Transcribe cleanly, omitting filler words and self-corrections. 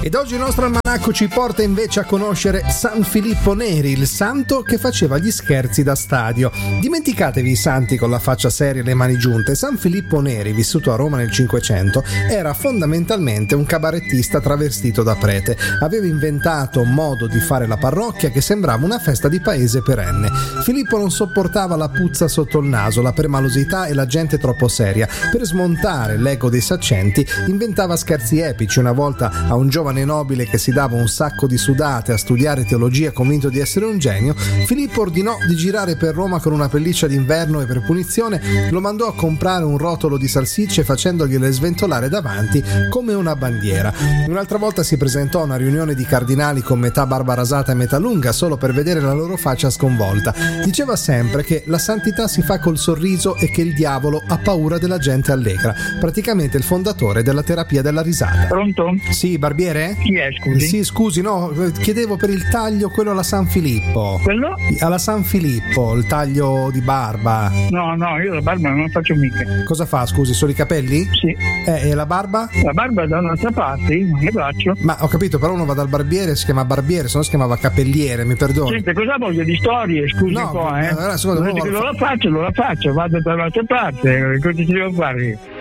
Ed oggi il nostro almanacco ci porta invece a conoscere San Filippo Neri, il santo che faceva gli scherzi da stadio. Dimenticatevi i santi con la faccia seria e le mani giunte. San Filippo Neri, vissuto a Roma nel Cinquecento, era fondamentalmente un cabarettista travestito da prete. Aveva inventato un modo di fare la parrocchia che sembrava una festa di paese perenne. Filippo non sopportava la puzza sotto il naso, la permalosità e la gente troppo seria. Per smontare l'ego dei saccenti inventava scherzi epici. Una volta a un giovane nobile che si dava un sacco di sudate a studiare teologia convinto di essere un genio, Filippo ordinò di girare per Roma con una pelliccia d'inverno e per punizione lo mandò a comprare un rotolo di salsicce facendogliele sventolare davanti come una bandiera. Un'altra volta si presentò a una riunione di cardinali con metà barba rasata e metà lunga solo per vedere la loro faccia sconvolta. Diceva sempre che la santità si fa col sorriso e che il diavolo ha paura della gente allegra. Praticamente il fondatore della terapia della risata. Pronto? Sì, barbiere? Chi è, scusi? Sì, scusi, no, chiedevo per il taglio quello alla San Filippo. Quello? Alla San Filippo, il taglio di barba. No, io la barba non la faccio mica. Cosa fa, scusi, solo i capelli? Sì. E la barba? La barba da un'altra parte, io non la faccio. Ma ho capito, però uno va dal barbiere, si chiama barbiere, se no si chiamava capelliere, mi perdoni. Senti, cosa voglio di storie, scusi no, un po', allora, secondo me lo faccio, vado da un'altra parte, cosa ci devo fare io?